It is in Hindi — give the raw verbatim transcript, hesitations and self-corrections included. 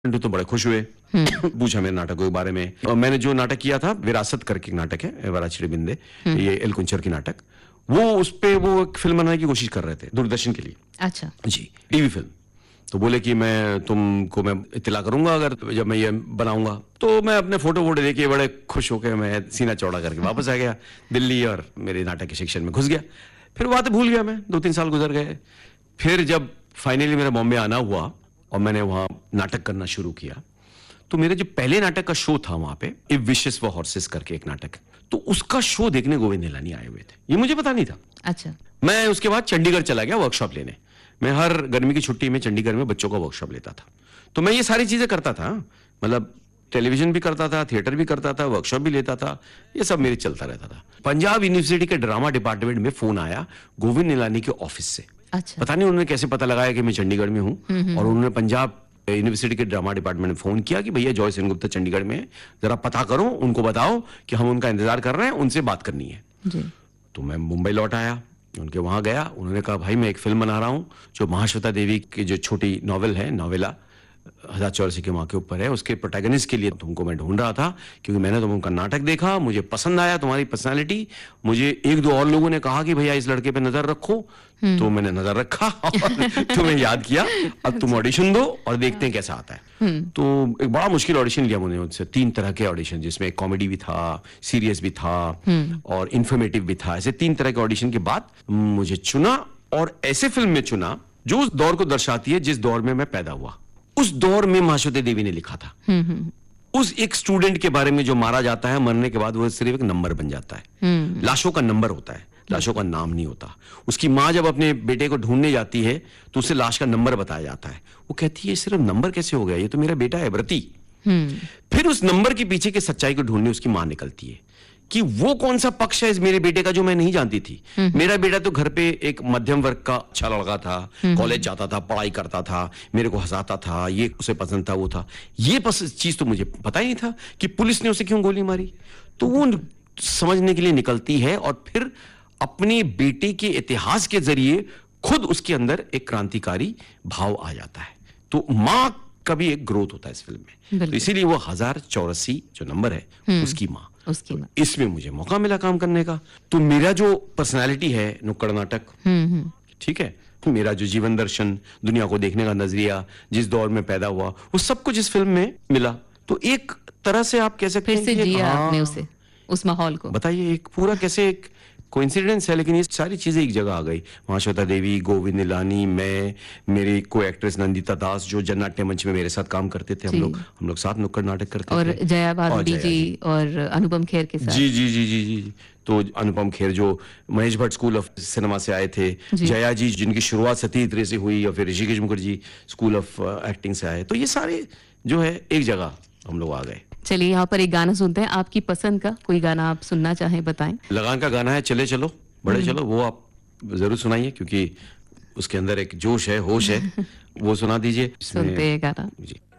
तो बड़े खुश हुए। पूछा मेरे नाटकों के बारे में। और मैंने जो नाटक किया था, विरासत करके एक नाटक है, वराचिड़ी बिंदे, ये एल कुंचर की नाटक, वो उस पे वो एक फिल्म बनाने की कोशिश कर रहे थे दूरदर्शन के लिए। अच्छा जी, टीवी फिल्म। तो बोले कि मैं तुमको मैं इत्तला करूंगा अगर जब मैं ये बनाऊंगा। तो मैं अपने फोटो वोटो देखे बड़े खुश होकर मैं सीना चौड़ा करके वापस आ गया दिल्ली और मेरे नाटक के शिक्षण में घुस गया। फिर बातें भूल गया मैं, दो तीन साल गुजर गए। फिर जब फाइनली मेरा बॉम्बे आना हुआ और मैंने वहां नाटक करना शुरू किया, तो मेरे जो पहले नाटक का शो था वहां पे, इफ विशेस फॉर हॉर्सेस करके एक नाटक, तो उसका शो देखने गोविंद निलानी आए हुए थे। ये मुझे पता नहीं था। अच्छा। मैं उसके बाद चंडीगढ़ चला गया वर्कशॉप लेने। मैं हर गर्मी की छुट्टी में चंडीगढ़ में बच्चों का वर्कशॉप लेता था। तो मैं ये सारी चीजें करता था, मतलब टेलीविजन भी करता था, थिएटर भी करता था, वर्कशॉप भी लेता था, ये सब मेरे चलता रहता था। पंजाब यूनिवर्सिटी के ड्रामा डिपार्टमेंट में फोन आया गोविंद निलानी के ऑफिस से। अच्छा। पता नहीं उन्होंने कैसे पता लगाया कि मैं चंडीगढ़ में हूं, और उन्होंने पंजाब यूनिवर्सिटी के ड्रामा डिपार्टमेंट में फोन किया कि भैया जॉय सेनगुप्ता चंडीगढ़ में, जरा पता करो, उनको बताओ कि हम उनका इंतजार कर रहे हैं, उनसे बात करनी है। जी। तो मैं मुंबई लौट आया, उनके वहां गया। उन्होंने कहा भाई मैं एक फिल्म बना रहा हूं जो महाश्वेता देवी की जो छोटी नॉवेल है, नॉवेला हजार चौरासी के माँ के ऊपर है, उसके प्रोटैगनिस्ट के लिए तुमको मैं ढूंढ रहा था, क्योंकि मैंने तुमका नाटक देखा, मुझे पसंद आया तुम्हारी पर्सनालिटी। मुझे एक दो और लोगों ने कहा कि भैया इस लड़के पे नजर रखो, तो मैंने नजर रखा और तुम्हें याद किया, अब तुम ऑडिशन दो और देखते हैं कैसा आता है। तो एक बड़ा मुश्किल ऑडिशन लिया मैंने उनसे, तीन तरह के ऑडिशन, जिसमें कॉमेडी भी था, सीरियस भी था और इंफॉर्मेटिव भी था। ऐसे तीन तरह के ऑडिशन के बाद मुझे चुना और ऐसे फिल्म में चुना जो उस दौर को दर्शाती है जिस दौर में मैं पैदा हुआ। उस दौर में महाश्वेता देवी ने लिखा था उस एक स्टूडेंट के बारे में जो मारा जाता है, मरने के बाद वो सिर्फ एक नंबर बन जाता है। लाशों का नंबर होता है, लाशों का नाम नहीं होता। उसकी माँ जब अपने बेटे को ढूंढने जाती है तो उसे लाश का नंबर बताया जाता है। वो कहती है सिर्फ नंबर कैसे हो गया, ये तो मेरा बेटा है व्रती। फिर उस नंबर के पीछे की सच्चाई को ढूंढने उसकी माँ निकलती है कि वो कौन सा पक्ष है इस मेरे बेटे का जो मैं नहीं जानती थी। मेरा बेटा तो घर पे एक मध्यम वर्ग का अच्छा लड़का था, कॉलेज जाता था, पढ़ाई करता था, मेरे को हंसाता था, ये उसे पसंद था, वो था। ये चीज तो मुझे पता ही नहीं था कि पुलिस ने उसे क्यों गोली मारी। तो वो समझने के लिए निकलती है और फिर अपने बेटे के इतिहास के जरिए खुद उसके अंदर एक क्रांतिकारी भाव आ जाता है। तो मां का भी एक ग्रोथ होता है इस फिल्म में। तो इसीलिए वो हजार चौरासी जो नंबर है उसकी मां, उसकी तो इसमें मुझे मौका मिला काम करने का। तो मेरा जो पर्सनालिटी है, नुक्कड़ नाटक, ठीक है, मेरा जो जीवन दर्शन, दुनिया को देखने का नजरिया, जिस दौर में पैदा हुआ, वो सब कुछ इस फिल्म में मिला। तो एक तरह से आप कह सकते हैं फिर से जिया आपने उसे, उस माहौल को। बताइए एक पूरा कैसे एक कोइंसिडेंस है, लेकिन ये सारी चीजें एक जगह आ गई। महाश्वेता देवी, गोविंद निलानी, मैं, मेरी को एक्ट्रेस नंदिता दास जो जननाट्य मंच में मेरे साथ काम करते थे, हम लोग हम लोग साथ नुक्कड़ नाटक करते और थे। जया भादुड़ी जी और अनुपम खेर के साथ। जी जी जी जी जी तो अनुपम खेर जो Mahesh Bhatt school of cinema से आए थे, जया जी जिनकी शुरुआत सती तरह से हुई, और फिर Rishikesh Mukherjee school of acting से आए। तो ये सारे जो है एक जगह हम लोग आ गए। चलिए यहाँ पर एक गाना सुनते हैं, आपकी पसंद का कोई गाना आप सुनना चाहें बताएं। लगान का गाना है चले चलो बड़े चलो, वो आप जरूर सुनाइए, क्योंकि उसके अंदर एक जोश है, होश है। वो सुना दीजिए। सुनते हैं गाना। जी।